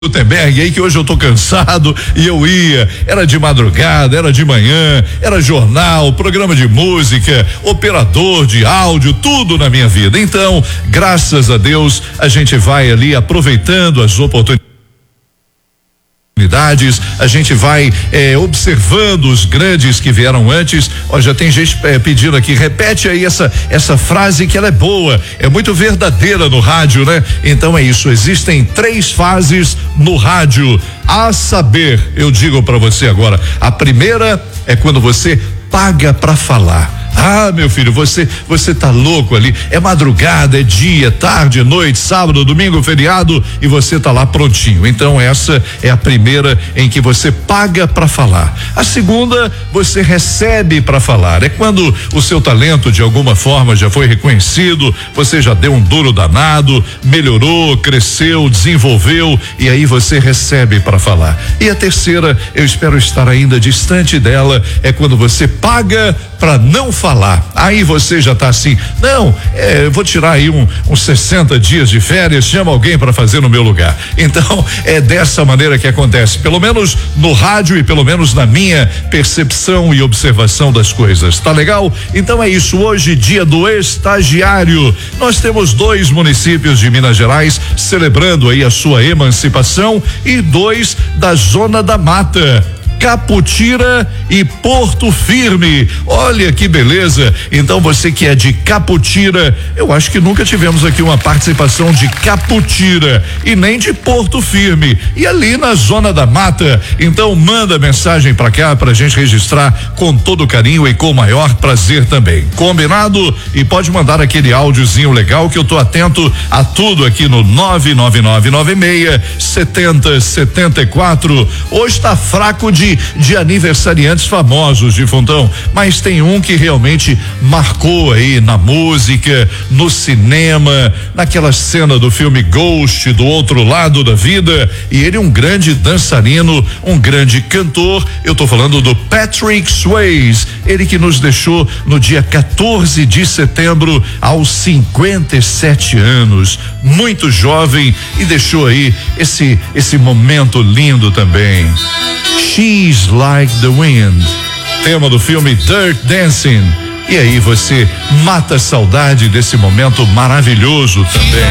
Gutenberg aí que hoje eu tô cansado e eu ia, era de madrugada, era de manhã, era jornal, programa de música, operador de áudio, tudo na minha vida. Então, graças a Deus, a gente vai ali aproveitando as oportunidades. A gente vai observando os grandes que vieram antes. Ó, já tem gente pedindo aqui, repete aí essa frase que ela é boa, é muito verdadeira no rádio, né? Então é isso, existem 3 fases no rádio, a saber, eu digo pra você agora, a primeira é quando você paga pra falar. Ah, meu filho, você tá louco ali, é madrugada, é dia, tarde, noite, sábado, domingo, feriado e você tá lá prontinho. Então essa é a primeira em que você paga pra falar. A segunda, você recebe pra falar. É quando o seu talento de alguma forma já foi reconhecido, você já deu um duro danado, melhorou, cresceu, desenvolveu e aí você recebe pra falar. E a terceira, eu espero estar ainda distante dela, é quando você paga pra não falar. Aí você já tá assim, não, vou tirar aí uns 60 dias de férias, chama alguém para fazer no meu lugar. Então, é dessa maneira que acontece, pelo menos no rádio e pelo menos na minha percepção e observação das coisas. Tá legal? Então é isso, hoje, dia do estagiário. Nós temos 2 municípios de Minas Gerais celebrando aí a sua emancipação e 2 da Zona da Mata. Caputira e Porto Firme. Olha que beleza. Então você que é de Caputira, eu acho que nunca tivemos aqui uma participação de Caputira e nem de Porto Firme. E ali na Zona da Mata, então manda mensagem pra cá pra gente registrar com todo carinho e com o maior prazer também. Combinado? E pode mandar aquele áudiozinho legal que eu tô atento a tudo aqui no 999967074. Hoje tá fraco de aniversariantes famosos, de Fontão, mas tem um que realmente marcou aí na música, no cinema, naquela cena do filme Ghost, do Outro Lado da Vida, e ele é um grande dançarino, um grande cantor. Eu tô falando do Patrick Swayze, ele que nos deixou no dia 14 de setembro aos 57 anos, muito jovem, e deixou aí esse momento lindo também. She's Like the Wind, tema do filme Dirt Dancing. E aí você mata a saudade desse momento maravilhoso também.